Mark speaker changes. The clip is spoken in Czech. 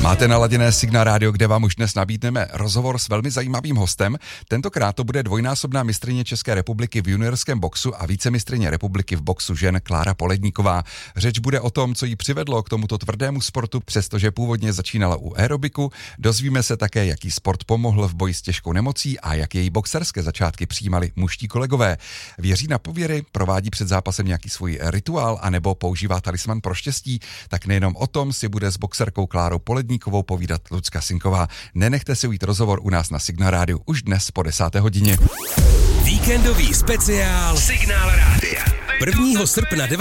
Speaker 1: Máte naladěné Signál rádio, kde vám už dnes nabídneme rozhovor s velmi zajímavým hostem. Tentokrát to bude dvojnásobná mistryně České republiky v juniorském boxu a vícemistryně republiky v boxu žen Klára Poledníková. Řeč bude o tom, co jí přivedlo k tomuto tvrdému sportu, přestože původně začínala u aerobiku. Dozvíme se také, jaký sport pomohl v boji s těžkou nemocí a jak její boxerské začátky přijímali mužští kolegové. Věří na pověry, provádí před zápasem nějaký svůj rituál anebo používá talisman pro štěstí, tak nejenom o tom si bude s boxerkou Klárou Poledníkovou povídat Lucka Sinková. Nenechte si ujít rozhovor u nás na Signál rádiu už dnes po 10. hodině.
Speaker 2: Víkendový speciál Signál rádia. 1. srpna 19.